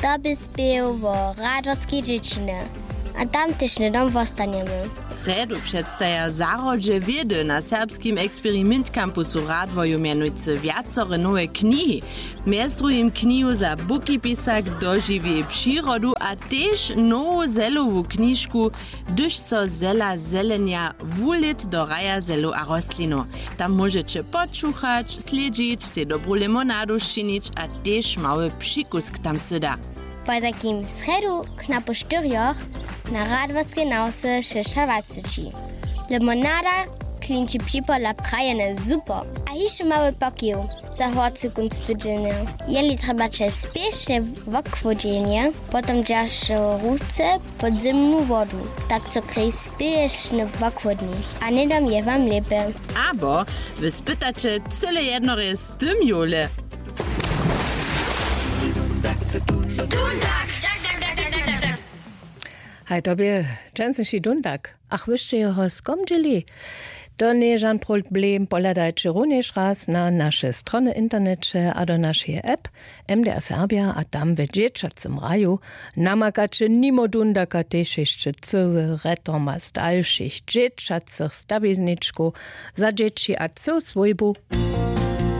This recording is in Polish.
To by spieł o radowskiej dziecinie. A tam też nie dom zostaniemy. Sredu przedstawia zarodże wiedy na serbskim Experiment Campusu Radwoju mianujcy wiacore nowe knihy. Między drugim knihu za bukipisak dožiwie przyrodu, a też nową zelową kniżku, gdyż so zela zelenia wulit do raja zelu a rostlinu. Tam możecie počuchać, sledzić, se dobrą limonadu ščinić, a też mały przykusk tam syda. Po takim sredu knapo 4 na radworskiej nauce się szarwacyci. Limonada klinci przypola prajene super, a jeszcze mały pokił za horcy kunstydzienie. Jeli trzeba cię spiesznie w okwodzenie, potem dziasz ruce pod zimną wodę, tak co krej spiesznie w okvodni, a nie dam je wam lepiej. Abo wy spytacie cyle jedno z tym jule. Hej, tobie częstszy dundak. Ach, wyście jeho skomdźeli. To nie żaden problem, poladajcie również raz na nasze strony internecie a do naszej app MDR Serbia, a tam w dzieciacym raju namakacie nimo dundaka też jeszcze cały retromas dalszych dzieciacych stawizniczków za dzieci a co swojbu.